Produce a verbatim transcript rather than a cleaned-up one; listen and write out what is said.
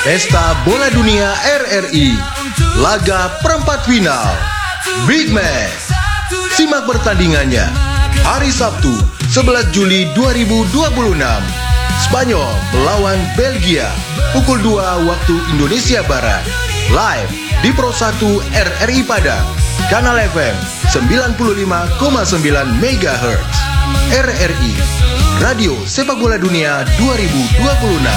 Pesta Bola Dunia R R I, laga perempat final, Big Match. Simak pertandingannya hari Sabtu sebelas Juli dua ribu dua puluh enam. Spanyol melawan Belgia pukul dua waktu Indonesia Barat. Live di Pro satu R R I Padang, Kanal F M sembilan puluh lima koma sembilan megahertz. R R I, Radio Sepak Bola Dunia dua ribu dua puluh enam.